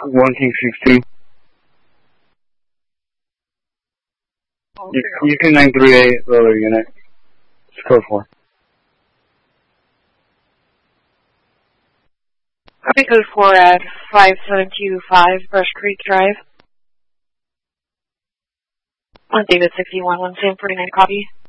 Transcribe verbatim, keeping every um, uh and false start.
One King six two. You, you can nine three eight the other unit. It's code four. Copy code four at five seven two five Brush Creek Drive. On David sixty-one, one Sam forty-nine, copy.